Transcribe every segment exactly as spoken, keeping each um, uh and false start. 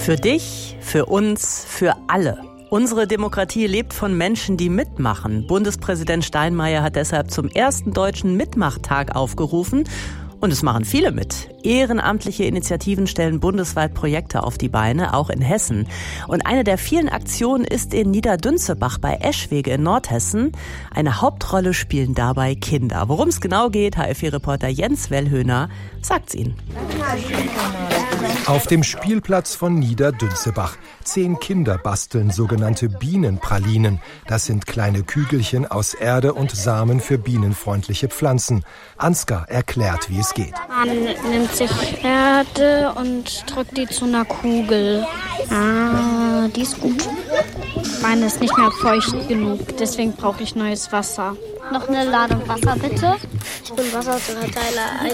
Für dich, für uns, für alle. Unsere Demokratie lebt von Menschen, die mitmachen. Bundespräsident Steinmeier hat deshalb zum ersten deutschen Mitmachtag aufgerufen. Und es machen viele mit. Ehrenamtliche Initiativen stellen bundesweit Projekte auf die Beine, auch in Hessen. Und eine der vielen Aktionen ist in Niederdünzebach bei Eschwege in Nordhessen. Eine Hauptrolle spielen dabei Kinder. Worum es genau geht, H F vier-Reporter Jens Wellhöhner sagt's Ihnen. Auf dem Spielplatz von Niederdünzebach. Zehn Kinder basteln sogenannte Bienenpralinen. Das sind kleine Kügelchen aus Erde und Samen für bienenfreundliche Pflanzen. Ansgar erklärt, wie es geht. Man nimmt sich Erde und drückt die zu einer Kugel. Ah, die ist gut. Meine ist nicht mehr feucht genug, deswegen brauche ich neues Wasser. Noch eine Ladung Wasser, bitte. Ich bin Wasserverteiler.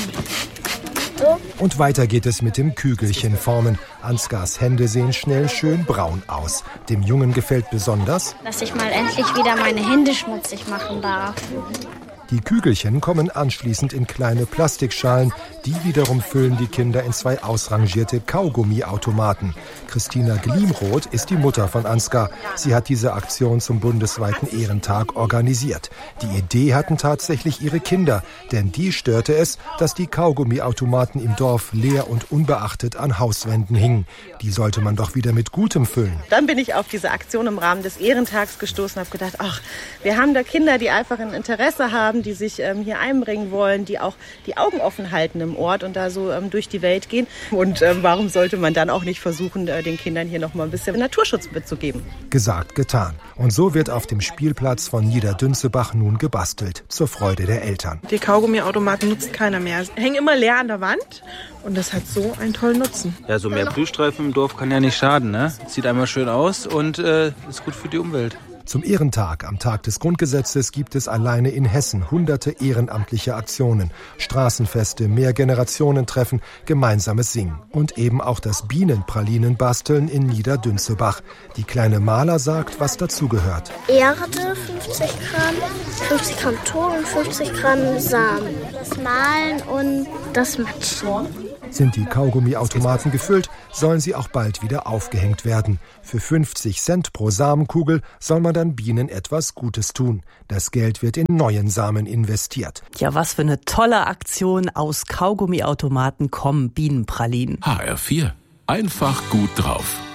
Und weiter geht es mit dem Kügelchenformen. Ansgars Hände sehen schnell schön braun aus. Dem Jungen gefällt besonders, dass ich mal endlich wieder meine Hände schmutzig machen darf. Die Kügelchen kommen anschließend in kleine Plastikschalen. Die wiederum füllen die Kinder in zwei ausrangierte Kaugummiautomaten. Christina Glimroth ist die Mutter von Ansgar. Sie hat diese Aktion zum bundesweiten Ehrentag organisiert. Die Idee hatten tatsächlich ihre Kinder, denn die störte es, dass die Kaugummiautomaten im Dorf leer und unbeachtet an Hauswänden hingen. Die sollte man doch wieder mit Gutem füllen. Dann bin ich auf diese Aktion im Rahmen des Ehrentags gestoßen und habe gedacht, ach, wir haben da Kinder, die einfach ein Interesse haben, die sich ähm, hier einbringen wollen, die auch die Augen offen halten im Ort und da so ähm, durch die Welt gehen. Und ähm, warum sollte man dann auch nicht versuchen, äh, den Kindern hier noch mal ein bisschen Naturschutz mitzugeben? Gesagt, getan. Und so wird auf dem Spielplatz von Niederdünzebach nun gebastelt, zur Freude der Eltern. Die Kaugummiautomaten nutzt keiner mehr. Hängen immer leer an der Wand und das hat so einen tollen Nutzen. Ja, so mehr Blühstreifen im Dorf kann ja nicht schaden, ne? Sieht einmal schön aus und äh, ist gut für die Umwelt. Zum Ehrentag am Tag des Grundgesetzes gibt es alleine in Hessen hunderte ehrenamtliche Aktionen. Straßenfeste, Mehrgenerationentreffen, gemeinsames Singen. Und eben auch das Bienenpralinen-Basteln in Niederdünzebach. Die kleine Maler sagt, was dazugehört. Erde, fünfzig Gramm, fünfzig Gramm Ton und fünfzig Gramm Samen. Das Malen und das Matschen. Sind die Kaugummiautomaten gefüllt, sollen sie auch bald wieder aufgehängt werden. Für fünfzig Cent pro Samenkugel soll man dann Bienen etwas Gutes tun. Das Geld wird in neuen Samen investiert. Ja, was für eine tolle Aktion. Aus Kaugummiautomaten kommen Bienenpralinen. H R vier. Einfach gut drauf.